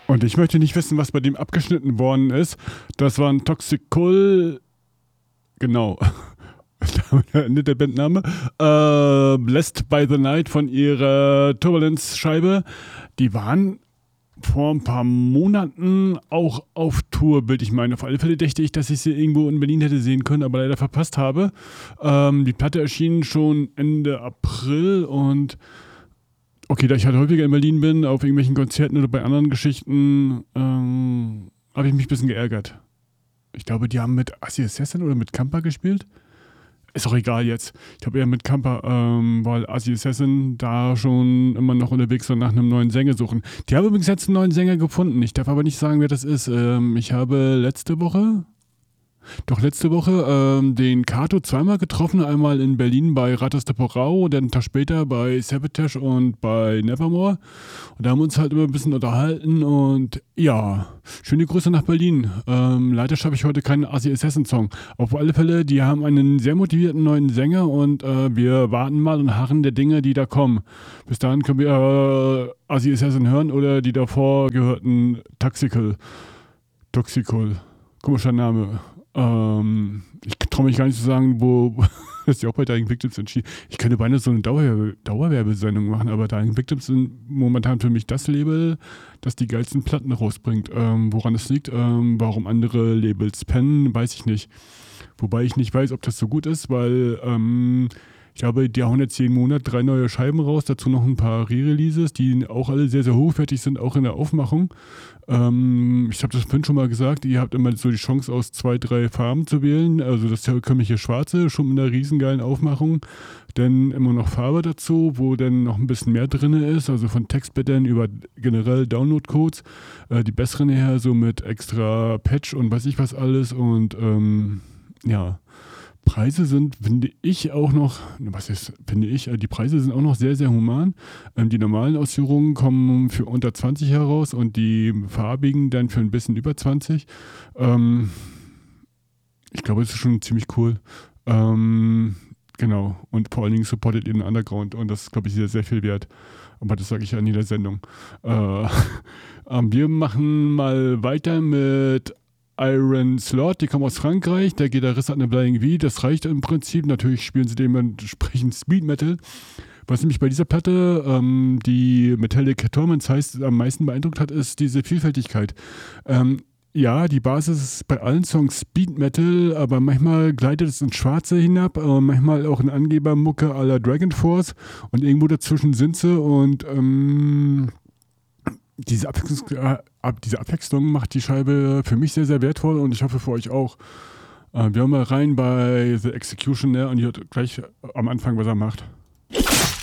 Und ich möchte nicht wissen, was bei dem abgeschnitten worden ist. Das war ein Toxicol, genau. Da endet der Bandname. Blessed by the Night von ihrer Turbulence-Scheibe. Die waren vor ein paar Monaten auch auf Tour, bilde ich meine. Auf alle Fälle dachte ich, dass ich sie irgendwo in Berlin hätte sehen können, aber leider verpasst habe. Die Platte erschien schon Ende April und okay, da ich halt häufiger in Berlin bin, auf irgendwelchen Konzerten oder bei anderen Geschichten, habe ich mich ein bisschen geärgert. Ich glaube, die haben mit Assi Assassin oder mit Kampa gespielt. Ist auch egal jetzt. Ich glaube eher mit Kampa, weil Assi Assassin da schon immer noch unterwegs war nach einem neuen Sänger suchen. Die haben übrigens jetzt einen neuen Sänger gefunden. Ich darf aber nicht sagen, wer das ist. Ich habe letzte Woche den Kato zweimal getroffen. Einmal in Berlin bei Ratas de Porau, dann einen Tag später bei Sabotage und bei Nevermore. Und da haben wir uns halt immer ein bisschen unterhalten und ja, schöne Grüße nach Berlin. Leider schaffe ich heute keinen Assi Assassin Song. Auf alle Fälle, die haben einen sehr motivierten neuen Sänger und wir warten mal und harren der Dinge, die da kommen. Bis dahin können wir Assi Assassin hören oder die davor gehörten Toxicol. Komischer Name. Ich traue mich gar nicht zu sagen, wo dass die auch bei Dying Victims entschieden. Ich könnte beinahe so eine Dauerwerbesendung machen, aber Dying Victims sind momentan für mich das Label, das die geilsten Platten rausbringt. Woran es liegt, warum andere Labels pennen, weiß ich nicht. Wobei ich nicht weiß, ob das so gut ist, weil ich glaube, die hauen jetzt jeden Monat 3 neue Scheiben raus, dazu noch ein paar Re-Releases, die auch alle sehr, sehr hochwertig sind, auch in der Aufmachung. Ich habe das vorhin schon mal gesagt, ihr habt immer so die Chance aus 2, 3 Farben zu wählen, also das herkömmliche Schwarze, schon mit einer riesengeilen Aufmachung, dann immer noch Farbe dazu, wo dann noch ein bisschen mehr drin ist, also von Textblättern über generell Download-Codes, die besseren her, so mit extra Patch und weiß ich was alles und ja, Preise sind, finde ich, auch noch, die Preise sind auch noch sehr, sehr human. Die normalen Ausführungen kommen für unter 20 heraus und die farbigen dann für ein bisschen über 20. Ich glaube, das ist schon ziemlich cool. Genau, und vor allen Dingen supportet ihr den Underground und das ist, glaube ich, sehr, sehr viel wert. Aber das sage ich ja in jeder Sendung. Wir machen mal weiter mit Iron Slot, die kommen aus Frankreich, der Gitarrist hat eine Flying V, das reicht im Prinzip, natürlich spielen sie dementsprechend Speed Metal. Was mich bei dieser Platte, die Metallic Torments heißt, am meisten beeindruckt hat, ist diese Vielfältigkeit. Ja, die Basis ist bei allen Songs Speed Metal, aber manchmal gleitet es ins Schwarze hinab, manchmal auch in Angebermucke à la Dragon Force und irgendwo dazwischen sind sie und diese Abwechslung macht die Scheibe für mich sehr, sehr wertvoll und ich hoffe für euch auch. Wir hören mal rein bei The Executioner und ihr hört gleich am Anfang, was er macht.